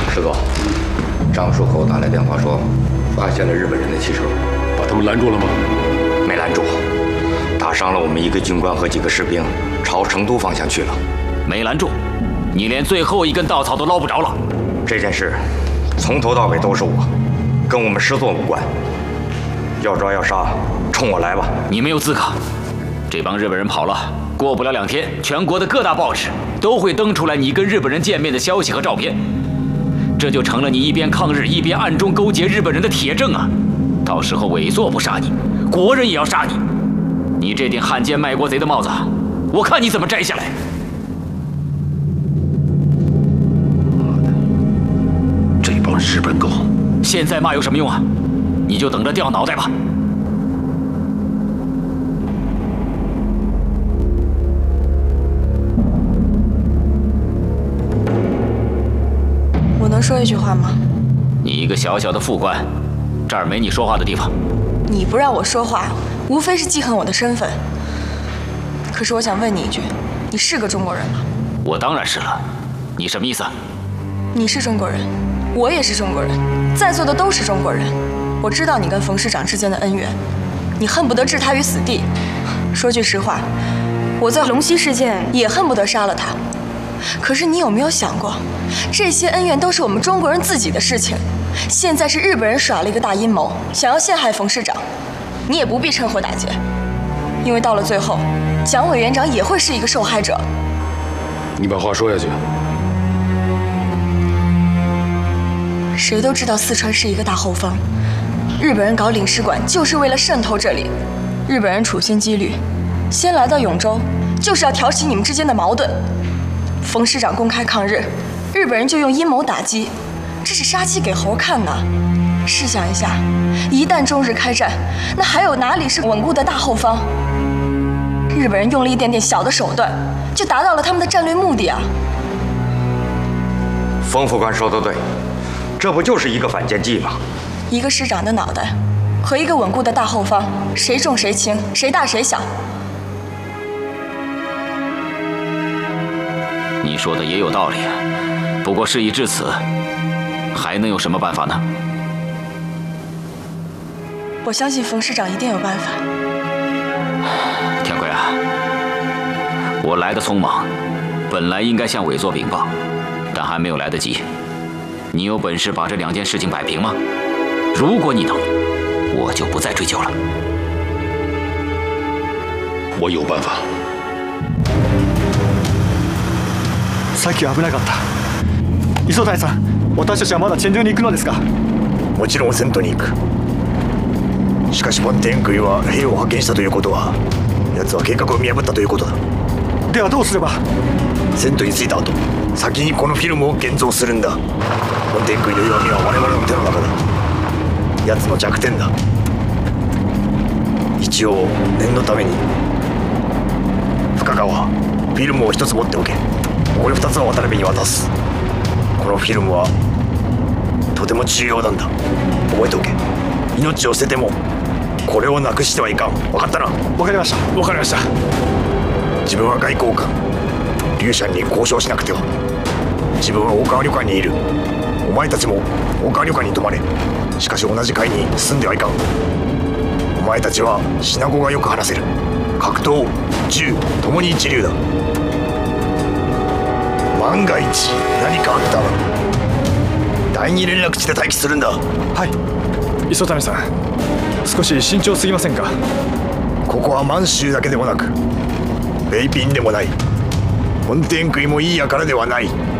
师座，张叔给我打来电话说，发现了日本人的汽车， 把他们拦住了吗？ 没拦住，打伤了我们一个军官和几个士兵，朝成都方向去了。 没拦住，你连最后一根稻草都捞不着了。 这件事从头到尾都是我，跟我们师座无关。要抓要杀，冲我来吧！ 你没有资格。这帮日本人跑了，过不了2天，全国的各大报纸都会登出来你跟日本人见面的消息和照片，这就成了你一边抗日一边暗中勾结日本人的铁证啊！到时候伪作不杀你，国人也要杀你。你这顶汉奸卖国贼的帽子，我看你怎么摘下来！ 这帮日本狗， 现在骂有什么用啊？你就等着掉脑袋吧！ 我能说一句话吗？ 你一个小小的副官，这儿没你说话的地方。 你不让我说话，无非是记恨我的身份。可是我想问你一句，你是个中国人吗？ 我当然是了。你什么意思？ 你是中国人，我也是中国人，在座的都是中国人。我知道你跟冯师长之间的恩怨，你恨不得置他于死地。说句实话，我在龙溪事件也恨不得杀了他。可是你有没有想过，这些恩怨都是我们中国人自己的事情。现在是日本人耍了一个大阴谋，想要陷害冯师长，你也不必趁火打劫，因为到了最后，蒋委员长也会是一个受害者。 你把话说下去。 谁都知道四川是一个大后方，日本人搞领事馆就是为了渗透这里。日本人处心积虑，先来到永州，就是要挑起你们之间的矛盾。冯师长公开抗日，日本人就用阴谋打击，这是杀鸡给猴看呢。试想一下，一旦中日开战，那还有哪里是稳固的大后方？日本人用了一点点小的手段，就达到了他们的战略目的啊！ 冯副官说的对，这不就是一个反间计吗？ 一个师长的脑袋和一个稳固的大后方，谁重谁轻，谁大谁小？ 你说的也有道理，不过事已至此，还能有什么办法呢？ 我相信冯师长一定有办法。 天魁啊，我来的匆忙，本来应该向委座禀报，但还没有来得及。你有本事把这2件事情摆平吗？如果你能，我就不再追究了。 我有办法。 さっき危なかった。磯谷さん、私たちはまだチェンジョンに行くのですか？ もちろん戦闘に行く。しかしポンテンクイは兵を派遣したということは、奴は計画を見破ったということだ。 ではどうすれば？ 戦闘に着いた後、先にこのフィルムを現像するんだ。ポンテンクイの弱みは我々の手の中だ。奴の弱点だ。一応念のために、深川、フィルムを1つ持っておけ。これ2つは渡辺に渡す。このフィルムはとても重要なんだ。覚えておけ。命を捨ててもこれをなくしてはいかん。分かったな？ わかりました。 分かりました。自分は外交官、劉シャンに交渉しなくては。自分は大川旅館にいる。お前たちも大川旅館に泊まれ。しかし同じ階に住んではいかん。お前たちはシナゴがよく話せる。格闘、銃ともに一流だ。万が一何かあったら第2連絡地で待機するんだ。 はい。磯谷さん、少し慎重すぎませんか？ ここは満州だけでもなく、北平でもない。本天クイもいい輩ではない。